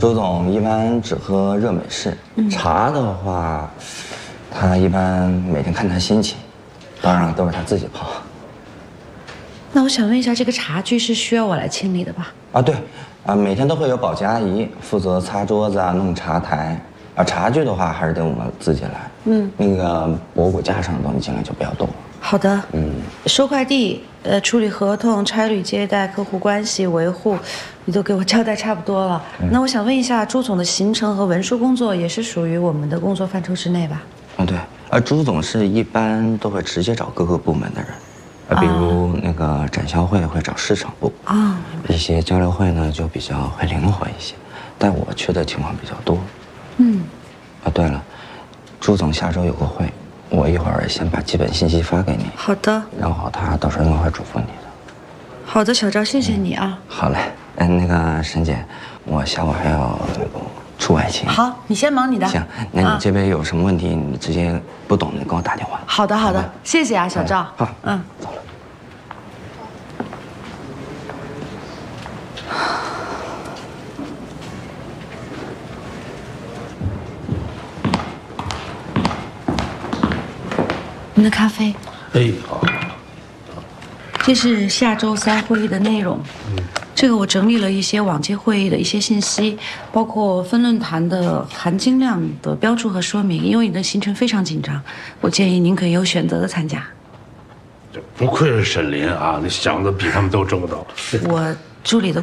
朱总一般只喝热美式，茶的话，他一般每天看他心情，当然都是他自己泡。 那我想问一下，这个茶具是需要我来清理的吧？ 啊，对，每天都会有保洁阿姨负责擦桌子啊、弄茶台。茶具的话还是得我们自己来。那个博古架上的东西尽量就不要动了。好的。收快递、处理合同、差旅接待、客户关系维护，你都给我交代差不多了。那我想问一下，朱总的行程和文书工作也是属于我们的工作范畴之内吧？对。朱总是一般都会直接找各个部门的人。比如那个展销会会找市场部一些交流会呢就比较会灵活一些，但我去的情况比较多。对了，朱总下周有个会，我一会儿先把基本信息发给你。好的。然后他到时候应该会嘱咐你的。好的，小赵，谢谢你啊。好嘞。那个沈姐，我下午还要出外勤。好，你先忙你的。行，那你这边有什么问题，你直接不懂的跟我打电话。好的，好的，谢谢啊，小赵。好，走了。您的咖啡。哎，好。这是下周3会议的内容。这个我整理了一些往届会议的一些信息，包括分论坛的含金量的标注和说明。因为你的行程非常紧张，我建议您可以有选择的参加。 不愧是沈林啊，你想的比他们都周到。 我助理的